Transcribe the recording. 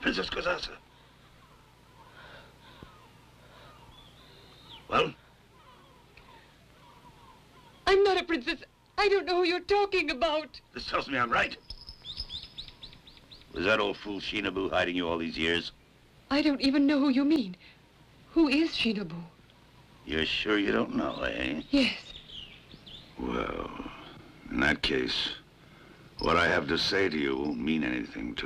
Princess Kozasa. Well? I'm not a princess. I don't know who you're talking about. This tells me I'm right. Was that old fool Shinobu hiding you all these years? I don't even know who you mean. Who is Shinobu? You're sure you don't know, eh? Yes. Well, in that case, what I have to say to you won't mean anything to